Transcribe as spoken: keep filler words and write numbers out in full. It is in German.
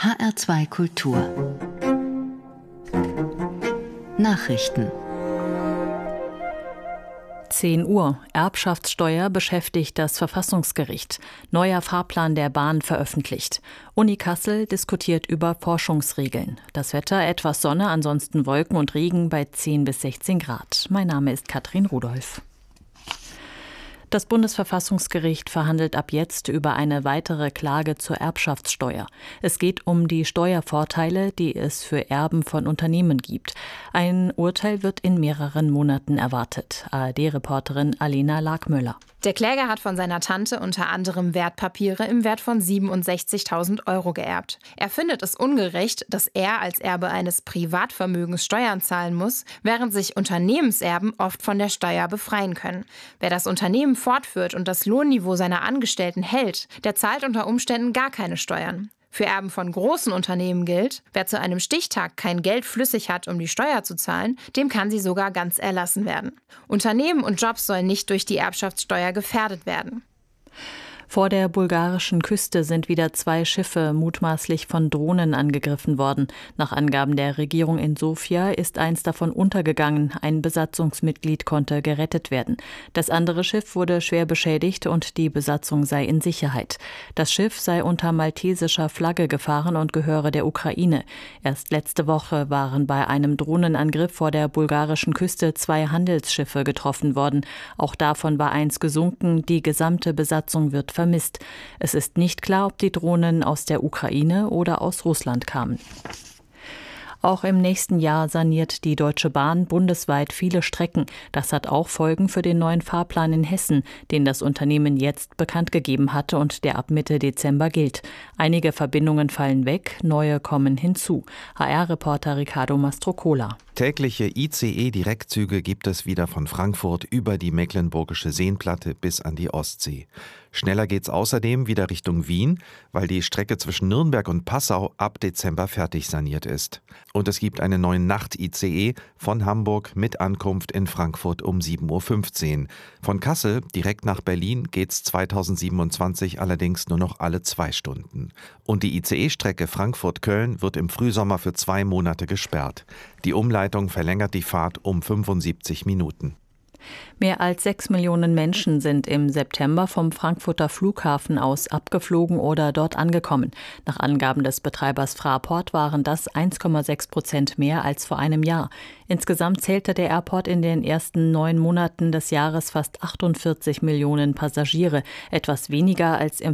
H R zwei Kultur Nachrichten. zehn Uhr. Erbschaftssteuer beschäftigt das Verfassungsgericht. Neuer Fahrplan der Bahn veröffentlicht. Uni Kassel diskutiert über Forschungsregeln. Das Wetter etwas Sonne, ansonsten Wolken und Regen bei zehn bis sechzehn Grad. Mein Name ist Katrin Rudolph. Das Bundesverfassungsgericht verhandelt ab jetzt über eine weitere Klage zur Erbschaftssteuer. Es geht um die Steuervorteile, die es für Erben von Unternehmen gibt. Ein Urteil wird in mehreren Monaten erwartet. A R D-Reporterin Alena Lagmöller. Der Kläger hat von seiner Tante unter anderem Wertpapiere im Wert von siebenundsechzigtausend Euro geerbt. Er findet es ungerecht, dass er als Erbe eines Privatvermögens Steuern zahlen muss, während sich Unternehmenserben oft von der Steuer befreien können. Wer das Unternehmen fortführt und das Lohnniveau seiner Angestellten hält, der zahlt unter Umständen gar keine Steuern. Für Erben von großen Unternehmen gilt, wer zu einem Stichtag kein Geld flüssig hat, um die Steuer zu zahlen, dem kann sie sogar ganz erlassen werden. Unternehmen und Jobs sollen nicht durch die Erbschaftssteuer gefährdet werden. Vor der bulgarischen Küste sind wieder zwei Schiffe mutmaßlich von Drohnen angegriffen worden. Nach Angaben der Regierung in Sofia ist eins davon untergegangen. Ein Besatzungsmitglied konnte gerettet werden. Das andere Schiff wurde schwer beschädigt und die Besatzung sei in Sicherheit. Das Schiff sei unter maltesischer Flagge gefahren und gehöre der Ukraine. Erst letzte Woche waren bei einem Drohnenangriff vor der bulgarischen Küste zwei Handelsschiffe getroffen worden. Auch davon war eins gesunken. Die gesamte Besatzung wird vermisst. Vermisst. Es ist nicht klar, ob die Drohnen aus der Ukraine oder aus Russland kamen. Auch im nächsten Jahr saniert die Deutsche Bahn bundesweit viele Strecken. Das hat auch Folgen für den neuen Fahrplan in Hessen, den das Unternehmen jetzt bekannt gegeben hatte und der ab Mitte Dezember gilt. Einige Verbindungen fallen weg, neue kommen hinzu. H R-Reporter Ricardo Mastrocola. Tägliche I C E-Direktzüge gibt es wieder von Frankfurt über die Mecklenburgische Seenplatte bis an die Ostsee. Schneller geht's außerdem wieder Richtung Wien, weil die Strecke zwischen Nürnberg und Passau ab Dezember fertig saniert ist. Und es gibt einen neuen Nacht-I C E von Hamburg mit Ankunft in Frankfurt um sieben Uhr fünfzehn. Von Kassel direkt nach Berlin geht's zweitausendsiebenundzwanzig allerdings nur noch alle zwei Stunden. Und die I C E-Strecke Frankfurt-Köln wird im Frühsommer für zwei Monate gesperrt. Die Umleitung verlängert die Fahrt um fünfundsiebzig Minuten. Mehr als sechs Millionen Menschen sind im September vom Frankfurter Flughafen aus abgeflogen oder dort angekommen. Nach Angaben des Betreibers Fraport waren das eins Komma sechs Prozent mehr als vor einem Jahr. Insgesamt zählte der Airport in den ersten neun Monaten des Jahres fast achtundvierzig Millionen Passagiere, etwas weniger als im